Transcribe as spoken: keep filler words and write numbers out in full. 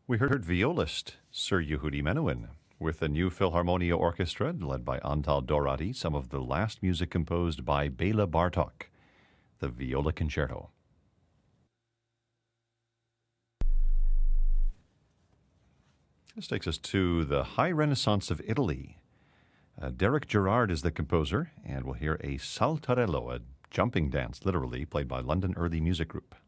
We heard violist Sir Yehudi Menuhin with the New Philharmonia Orchestra led by Antal Dorati, some of the last music composed by Bela Bartok, the Viola Concerto. This takes us to the High Renaissance of Italy. Uh, Derek Gerard is the composer, and we'll hear a saltarello, a jumping dance, literally, played by London Early Music Group.